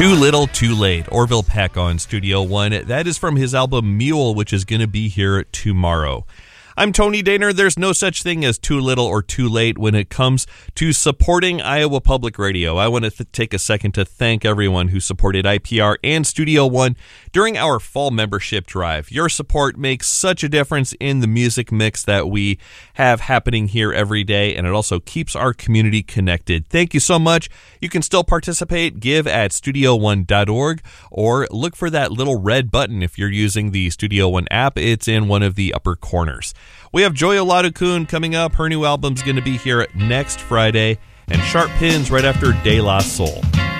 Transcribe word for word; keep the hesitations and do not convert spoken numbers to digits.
Too Little, Too Late, Orville Peck on Studio One. That is from his album Mule, which is going to be here tomorrow. I'm Tony Daner. There's no such thing as too little or too late when it comes to supporting Iowa Public Radio. I want to th- take a second to thank everyone who supported I P R and Studio One during our fall membership drive. Your support makes such a difference in the music mix that we have happening here every day, and it also keeps our community connected. Thank you so much. You can still participate. Give at studio one dot org or look for that little red button if you're using the Studio One app. It's in one of the upper corners. We have Joy Oladokun coming up. Her new album's going to be here next Friday. And Sharp Pins right after De La Soul.